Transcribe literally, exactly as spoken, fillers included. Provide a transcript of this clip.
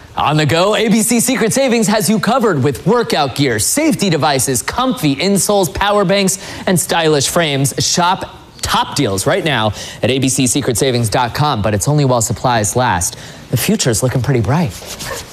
On the go, A B C Secret Savings has you covered with workout gear, safety devices, comfy insoles, power banks, and stylish frames. Shop top deals right now at A B C secret savings dot com, but it's only while supplies last. The future's looking pretty bright.